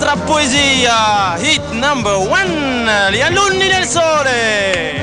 poesia, hit number one, gli alunni del sole.